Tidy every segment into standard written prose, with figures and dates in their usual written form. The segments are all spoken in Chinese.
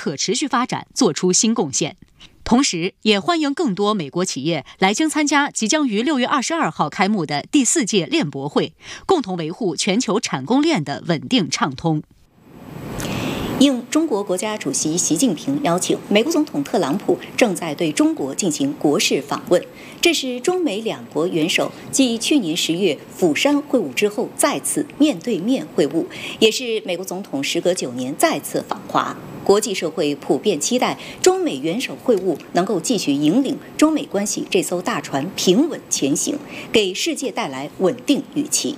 可持续发展做出新贡献。同时，也欢迎更多美国企业来京参加即将于6月22号开幕的第4届链博会，共同维护全球产供链的稳定畅通。 应中国国家主席习近平邀请，美国总统特朗普正在对中国进行国事访问。这是中美两国元首继去年10月釜山会晤之后再次面对面会晤，也是美国总统时隔9年再次访华。国际社会普遍期待中美元首会晤能够继续引领中美关系这艘大船平稳前行，给世界带来稳定预期。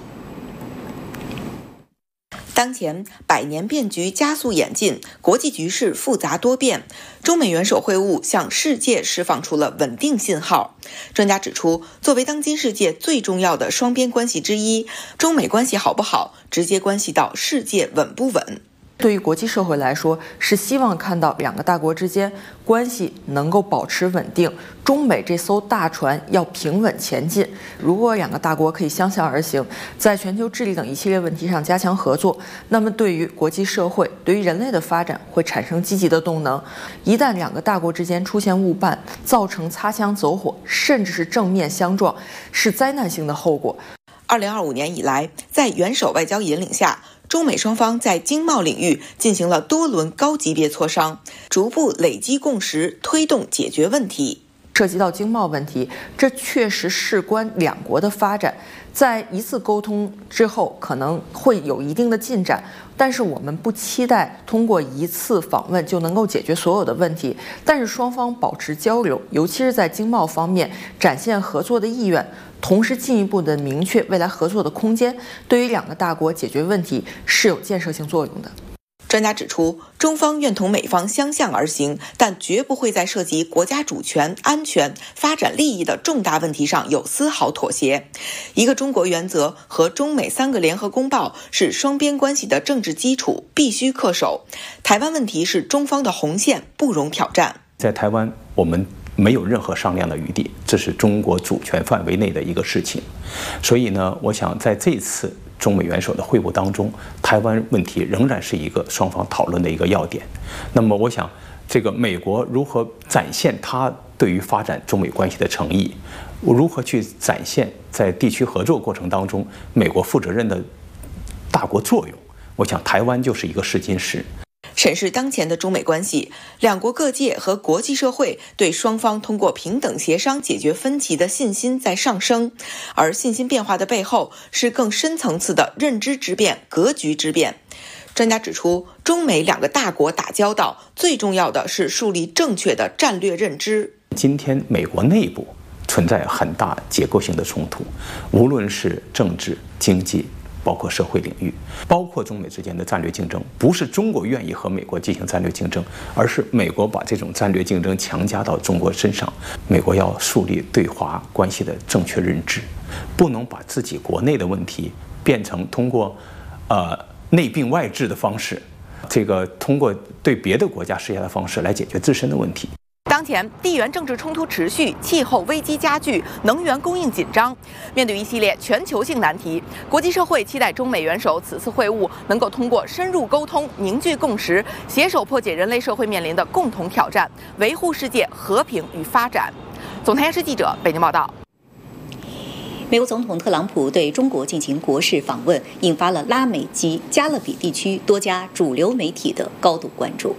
当前百年变局加速演进，国际局势复杂多变，中美元首会晤向世界释放出了稳定信号。专家指出，作为当今世界最重要的双边关系之一，中美关系好不好，直接关系到世界稳不稳。 对于国际社会来说，是希望看到两个大国之间关系能够保持稳定，中美这艘大船要平稳前进。如果两个大国可以相向而行，在全球治理等一系列问题上加强合作，那么对于国际社会，对于人类的发展会产生积极的动能。一旦两个大国之间出现误判，造成擦枪走火，甚至是正面相撞，是灾难性的后果。 2025年以来，在元首外交引领下，中美双方在经贸领域进行了多轮高级别磋商，逐步累积共识，推动解决问题。 涉及到经贸问题，这确实事关两国的发展。在一次沟通之后，可能会有一定的进展，但是我们不期待通过一次访问就能够解决所有的问题。但是双方保持交流，尤其是在经贸方面展现合作的意愿，同时进一步的明确未来合作的空间，对于两个大国解决问题是有建设性作用的。 专家指出，中方愿同美方相向而行，但绝不会在涉及国家主权、安全、发展利益的重大问题上有丝毫妥协。一个中国原则和中美3个联合公报是双边关系的政治基础，必须恪守。台湾问题是中方的红线，不容挑战。 在台湾，我们没有任何商量的余地，这是中国主权范围内的一个事情。所以呢，我想在这次中美元首的会晤当中，台湾问题仍然是一个双方讨论的一个要点。那么我想，这个美国如何展现它对于发展中美关系的诚意，如何去展现在地区合作过程当中美国负责任的大国作用，我想台湾就是一个试金石。 审视当前的中美关系，两国各界和国际社会对双方通过平等协商解决分歧的信心在上升，而信心变化的背后是更深层次的认知之变、格局之变。专家指出，中美两个大国打交道，最重要的是树立正确的战略认知。 今天美国内部存在很大结构性的冲突，无论是政治、经济，包括社会领域，包括中美之间的战略竞争，不是中国愿意和美国进行战略竞争，而是美国把这种战略竞争强加到中国身上。美国要树立对华关系的正确认知，不能把自己国内的问题变成通过内病外治的方式，通过对别的国家施压的方式来解决自身的问题。 当前地缘政治冲突持续，气候危机加剧，能源供应紧张。面对一系列全球性难题，国际社会期待中美元首此次会晤能够通过深入沟通、凝聚共识，携手破解人类社会面临的共同挑战，维护世界和平与发展。总台央视记者北京报道。 美国总统特朗普对中国进行国事访问，引发了拉美及加勒比地区多家主流媒体的高度关注。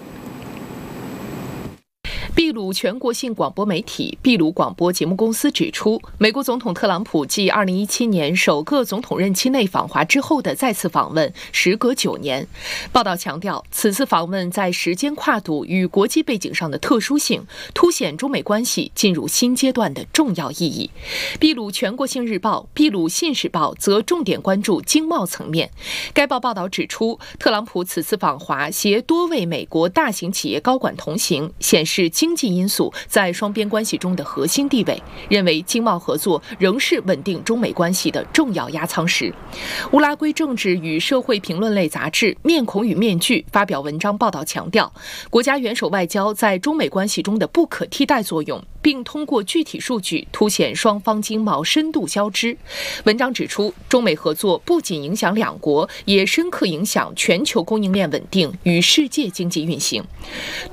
秘鲁全国性广播媒体秘鲁广播节目公司指出，美国总统特朗普继2017年首个总统任期内访华之后的再次访问，时隔9年。报道强调，此次访问在时间跨度与国际背景上的特殊性，凸显中美关系进入新阶段的重要意义。秘鲁全国性日报、秘鲁信使报则重点关注经贸层面。该报报道指出，特朗普此次访华携多位美国大型企业高管同行，显示经济因素在双边关系中的核心地位，认为经贸合作仍是稳定中美关系的重要压舱石。乌拉圭政治与社会评论类杂志《面孔与面具》发表文章报道强调，国家元首外交在中美关系中的不可替代作用，并通过具体数据凸显双方经贸深度交织。文章指出，中美合作不仅影响两国，也深刻影响全球供应链稳定与世界经济运行。